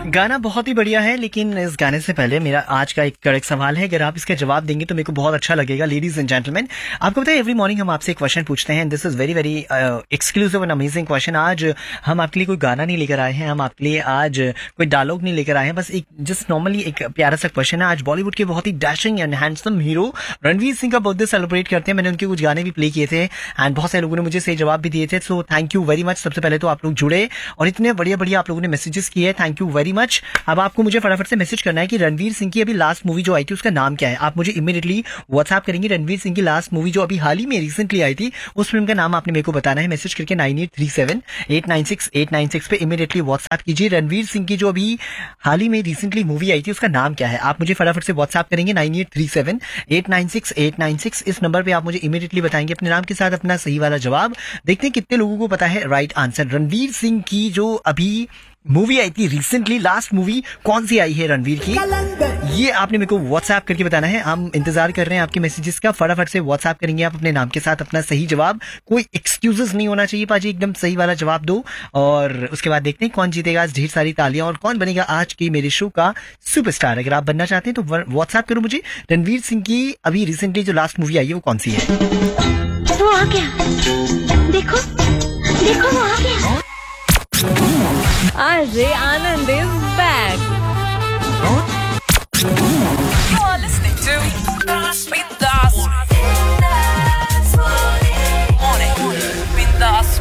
गाना बहुत ही बढ़िया है, लेकिन इस गाने से पहले मेरा आज का एक कड़क सवाल है। अगर आप इसका जवाब देंगे तो मेरे को बहुत अच्छा लगेगा। लेडीज एंड जेंटलमैन, आपको पता है एवरी मॉर्निंग हम आपसे एक क्वेश्चन पूछते हैं। This is very very exclusive and amazing question. आज हम आपके लिए कोई गाना नहीं लेकर आए हैं, हम आपके लिए आज कोई डायलॉग नहीं लेकर आए हैं, बस एक जस्ट नॉर्मली एक प्यारा सा क्वेश्चन है। आज बॉलीवुड के बहुत ही dashing and handsome hero Ranveer Singh का बर्थडे सेलिब्रेट करते हैं। मैंने उनके कुछ गाने भी प्ले किए थे एंड बहुत सारे लोगों ने मुझे सही जवाब भी दिए थे। So thank you very much. सबसे पहले तो आप लोग जुड़े और इतने बढ़िया बढ़िया आप लोगों ने मैसेजेस किए, थैंक यू वेरी मच। अब आपको मुझे फटाफट से मैसेज करना है कि रणवीर सिंह की अभी लास्ट मूवी जो आई थी उसका नाम क्या है। आप मुझे इमीडिएटली व्हाट्सएप करेंगे। रणवीर सिंह की लास्ट मूवी जो अभी हाल ही में रिसेंटली आई थी उस फिल्म का नाम आपने मेरे को बताना है। मैसेज करके 9837896896 पे इमीडिएटली व्हाट्सएप कीजिए। रणवीर सिंह की जो अभी हाल ही में रिसेंटली मूवी आई थी उसका नाम क्या है, आप मुझे फटाफट से व्हाट्सएप करेंगे 9837896896। इस नंबर पे आप मुझे इमीडिएटली बताएंगे अपने नाम के साथ अपना सही वाला जवाब। देखते हैं कितने लोगों को पता है राइट आंसर। रणवीर सिंह की जो अभी मूवी आई थी रिसेंटली, लास्ट मूवी कौन सी आई है रणवीर की, ये आपने मेरे को व्हाट्सएप करके बताना है। हम इंतजार कर रहे हैं आपके मैसेजेस का। फटाफट से व्हाट्सएप करेंगे आप अपने नाम के साथ अपना सही जवाब। कोई एक्सक्यूजेस नहीं होना चाहिए पाजी, एकदम सही वाला जवाब दो। और उसके बाद देखते हैं कौन जीतेगा आज ढेर सारी तालियां और कौन बनेगा आज की मेरे शो का सुपरस्टार। अगर आप बनना चाहते हैं तो व्हाट्सएप करो मुझे। रणवीर सिंह की अभी रिसेंटली जो लास्ट मूवी आई है वो कौन सी है। वो आ गया, देखो देखो वो आ गया। RJ Anand is back.